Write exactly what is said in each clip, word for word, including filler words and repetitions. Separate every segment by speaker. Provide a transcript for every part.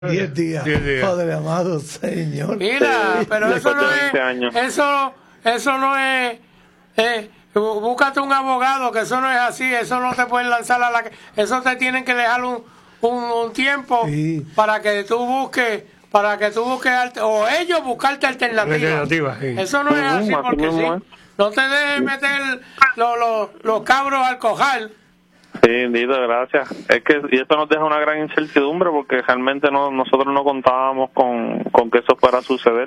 Speaker 1: Diez días,
Speaker 2: Diez días.
Speaker 1: Padre amado Señor.
Speaker 3: Mira, pero eso
Speaker 4: Después
Speaker 3: no
Speaker 4: de veinte
Speaker 3: es,
Speaker 4: años.
Speaker 3: eso, eso no es, eh, bú- búscate un abogado, que eso no es así, eso no te pueden lanzar a la, eso te tienen que dejar un, un, un tiempo
Speaker 1: Sí.
Speaker 3: para que tú busques, para que tú busques, alter- o ellos buscarte alternativas.
Speaker 2: Alternativas, sí.
Speaker 3: Eso no es
Speaker 4: Ujú,
Speaker 3: así
Speaker 4: así
Speaker 3: porque sí.
Speaker 4: mismo es.
Speaker 3: No te dejes meter los, los, los cabros al cojal.
Speaker 4: Sí, Dito, gracias. Es que y esto nos deja una gran incertidumbre porque realmente no nosotros no contábamos con, con que eso fuera a suceder.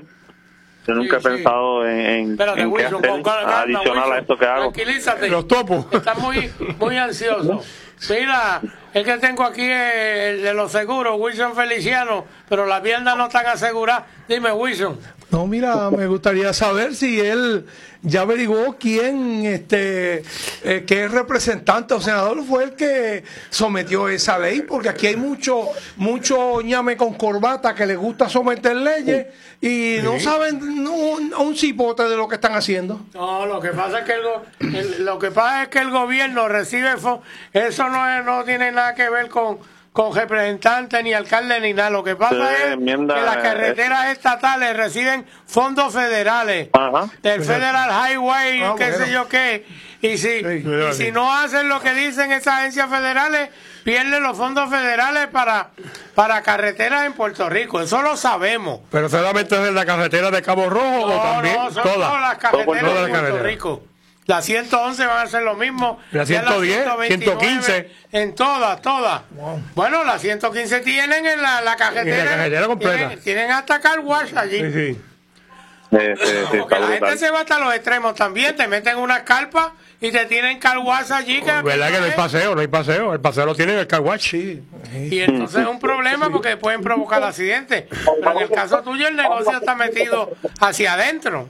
Speaker 4: Yo nunca
Speaker 3: Sí,
Speaker 4: he
Speaker 3: sí.
Speaker 4: pensado en, en,
Speaker 3: Espérate,
Speaker 4: en qué
Speaker 3: Wilson,
Speaker 4: hacer
Speaker 3: con calma,
Speaker 4: adicional
Speaker 3: Wilson.
Speaker 4: a esto que hago.
Speaker 3: Tranquilízate.
Speaker 2: Los topos.
Speaker 3: Está muy, muy ansioso. Mira, el que tengo aquí es el de los seguros, Wilson Feliciano, pero las piernas no están aseguradas. Dime, Wilson.
Speaker 1: No, mira, me gustaría saber si él ya averiguó quién, este, eh, qué representante o senador fue el que sometió esa ley, porque aquí hay mucho, mucho ñame con corbata que les gusta someter leyes y no saben un, un cipote de lo que están haciendo.
Speaker 3: No, lo que pasa es que el, go- el- lo que pasa es que el gobierno recibe fo- eso no es- no tiene nada que ver con con representantes ni alcaldes ni nada. Lo que pasa
Speaker 4: Sí,
Speaker 3: es
Speaker 4: enmienda,
Speaker 3: que las
Speaker 4: eh,
Speaker 3: carreteras estatales reciben fondos federales
Speaker 4: Ajá.
Speaker 3: del Federal Highway,
Speaker 1: Ah,
Speaker 3: qué
Speaker 1: bueno.
Speaker 3: sé yo qué. Y si,
Speaker 1: Sí.
Speaker 3: y si no hacen lo que dicen esas agencias federales, pierden los fondos federales para, para carreteras en Puerto Rico. Eso lo sabemos.
Speaker 2: Pero solamente es en la carretera de Cabo Rojo o
Speaker 3: No,
Speaker 2: también
Speaker 3: no, son
Speaker 2: todas.
Speaker 3: todas las carreteras
Speaker 4: Todo por
Speaker 3: de
Speaker 2: todas las
Speaker 3: Puerto
Speaker 2: carreteras.
Speaker 3: Rico. La ciento once van a hacer lo mismo.
Speaker 2: La
Speaker 3: Ya
Speaker 2: ciento diez,
Speaker 3: ciento veintinueve,
Speaker 2: ciento quince.
Speaker 3: En todas, todas. Bueno, la ciento quince tienen en la, la carretera.
Speaker 2: En la carretera completa.
Speaker 3: Tienen, tienen hasta car wash allí.
Speaker 2: Sí, sí.
Speaker 4: Eh, sí, sí,
Speaker 3: Porque
Speaker 4: está
Speaker 3: la gente
Speaker 4: brutal.
Speaker 3: se va hasta los extremos también. Te meten una carpa y te tienen car wash allí. Que
Speaker 2: ¿Verdad que no hay paseo? No hay paseo. El paseo lo tiene en el car wash.
Speaker 1: Sí.
Speaker 3: Y entonces es un problema porque pueden provocar accidentes. Pero en el caso tuyo, el negocio está metido hacia adentro.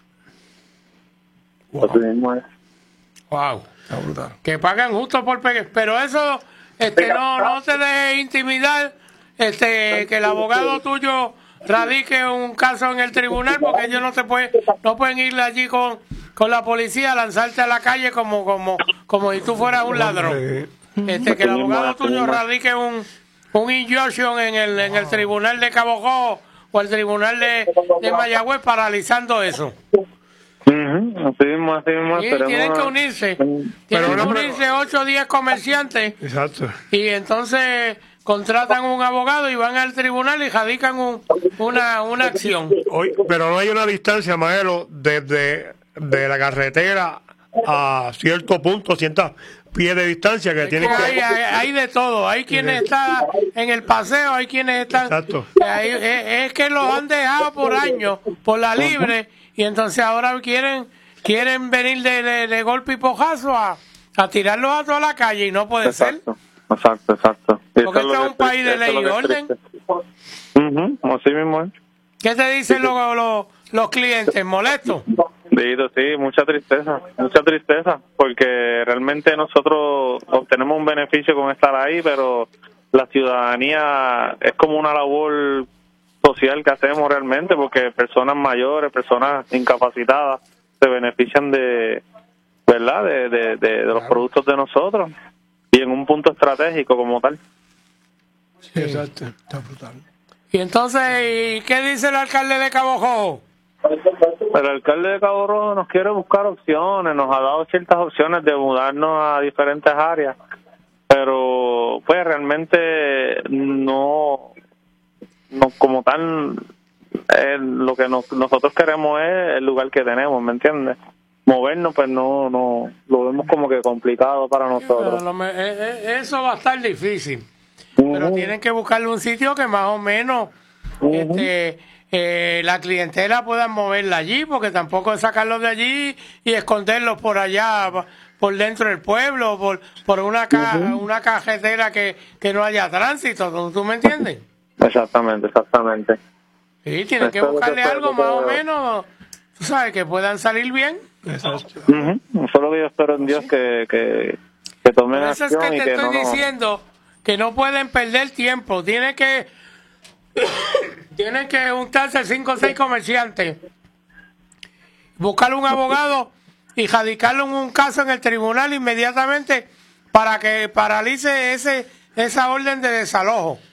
Speaker 4: Así mismo es.
Speaker 3: Wow.
Speaker 1: Está brutal.
Speaker 3: Que pagan justo por pegar. Pero eso, este, no, no te dejes intimidar, este, que el abogado tuyo radique un caso en el tribunal, porque ellos no te pueden, no pueden ir allí con, con la policía a lanzarte a la calle como, como, como si tú fueras un ladrón. Este, que el abogado tuyo radique un, un injunction en el, en el tribunal de Cabo Rojo o el tribunal de, de Mayagüez paralizando eso.
Speaker 4: Ujú, así mismo, así mismo.
Speaker 3: Y
Speaker 4: esperemos
Speaker 3: tienen que
Speaker 4: a-
Speaker 3: unirse.
Speaker 2: Pero
Speaker 3: Tienen que
Speaker 2: no, pero-
Speaker 3: unirse ocho o diez comerciantes
Speaker 2: Exacto.
Speaker 3: y entonces contratan un abogado y van al tribunal y radican un, una, una acción.
Speaker 2: Hoy, pero no hay una distancia, Maelo, desde de la carretera a cierto punto, ciertos pies de distancia que tienen
Speaker 3: Hay,
Speaker 2: que...
Speaker 3: hay, hay de todo. Hay quienes están en el paseo, hay quienes están...
Speaker 2: Exacto.
Speaker 3: Hay- es, es que los han dejado por años, por la libre, y entonces ahora quieren quieren venir de, de, de golpe y pojazo a, a tirarlos a toda la calle y no puede ser.
Speaker 4: Exacto, exacto, exacto. Y
Speaker 3: Porque
Speaker 4: eso
Speaker 3: esto
Speaker 4: lo
Speaker 3: es un
Speaker 4: que
Speaker 3: país de
Speaker 4: triste, eso
Speaker 3: ley y
Speaker 4: lo que
Speaker 3: orden.
Speaker 4: triste. Ujú, así mismo es.
Speaker 3: ¿Qué te dicen los, los, los clientes? ¿Molestos?
Speaker 4: Dito, sí, mucha tristeza, mucha tristeza, porque realmente nosotros obtenemos un beneficio con estar ahí, pero la ciudadanía es como una labor social que hacemos realmente, porque personas mayores, personas incapacitadas se benefician de, ¿verdad?, de, de, de, de los productos de nosotros y en un punto estratégico como tal.
Speaker 1: Exacto. Está brutal.
Speaker 3: Y entonces, ¿y qué dice el alcalde de Cabo Rojo?
Speaker 4: El alcalde de Cabo Rojo nos quiere buscar opciones, nos ha dado ciertas opciones de mudarnos a diferentes áreas, pero pues realmente no, no como tal, eh, lo que nos- nosotros queremos es el lugar que tenemos, ¿me entiendes? Movernos pues no, no, lo vemos como que complicado para nosotros.
Speaker 3: Lo me- eh, eh, Eso va a estar difícil. Pero
Speaker 4: Ujú.
Speaker 3: tienen que buscarle un sitio que más o menos este, eh, la clientela puedan moverla allí, porque tampoco es sacarlos de allí y esconderlos por allá, pa- por dentro del pueblo, por por una ca una carretera que, que no haya tránsito, ¿tú, tú me entiendes?
Speaker 4: Exactamente, exactamente.
Speaker 3: Sí, tienen que
Speaker 4: Eso es lo que
Speaker 3: buscarle
Speaker 4: espero,
Speaker 3: algo más o
Speaker 4: pero-
Speaker 3: menos, tú sabes, que puedan salir bien.
Speaker 1: Exacto.
Speaker 4: Ujú. Eso es lo que yo espero en Dios, que, que, que tomen
Speaker 3: Por eso es
Speaker 4: acción
Speaker 3: que
Speaker 4: y
Speaker 3: te
Speaker 4: que
Speaker 3: estoy
Speaker 4: no nos...
Speaker 3: diciendo que no pueden perder tiempo. Tienen que tienen que juntarse cinco o seis comerciantes, buscar un abogado y radicarle un caso en el tribunal inmediatamente para que paralice ese esa orden de desalojo.